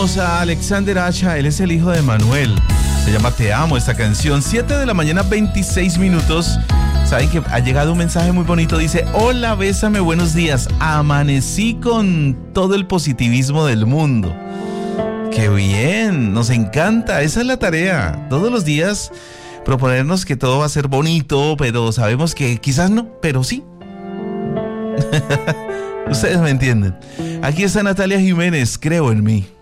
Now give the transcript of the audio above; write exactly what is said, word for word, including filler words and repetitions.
Saludamos a Alexander Acha, él es el hijo de Manuel. Se llama Te Amo esta canción. siete de la mañana, veintiséis minutos. Saben que ha llegado un mensaje muy bonito. Dice: hola, bésame, buenos días. Amanecí con todo el positivismo del mundo. ¡Qué bien! Nos encanta. Esa es la tarea. Todos los días proponernos que todo va a ser bonito, pero sabemos que quizás no, pero sí. Ustedes me entienden. Aquí está Natalia Jiménez, Creo en mí.